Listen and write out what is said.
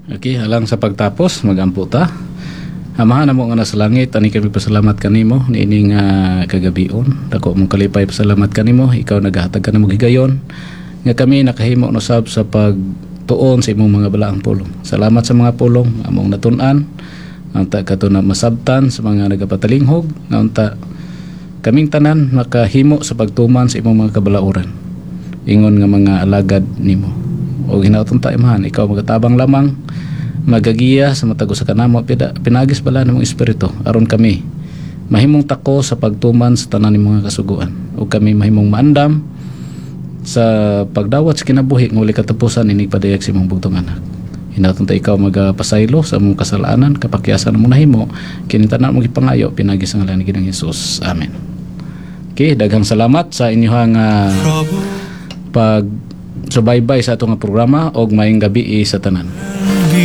Okay, halang sa pagtapos magampo ta. Amahan namo nga nasa langit, ani kami pasalamat kanimo niining kagabion. Dako mong kalipay pasalamat kanimo, ikaw nagahatag kanimo gigayon nga kami nakahimo no sab sa pagtuon sa imong mga balaang pulong. Salamat sa mga pulong among natun-an. Anta kato na masabtan sa mga nagapatalinghog, nga unta kaming tanan makahimo sa pagtuman sa imong mga kabalauran. Ingon nga mga alagad nimo. O hinautong ta imahan, ikaw magatabang lamang, magagiya sa matago sa kanamo, pinagis bala ng mga espiritu aron kami mahimong tako sa pagtuman sa tanan ng mga kasuguan, o kami mahimong maandam sa pagdawat sa kinabuhi ng uli katapusan inig padayag sa imong bugtong anak. Hinautong ta ikaw magapasaylo sa mong kasalanan, kapakyasan mo nahimo kinintanan mong ipangayo, pinagis ang ngalan ni Ginoong Hesus. Amen. Okay, daghang salamat sa inyong pag subaybay sa atong programa, og maayong gabi sa tanan.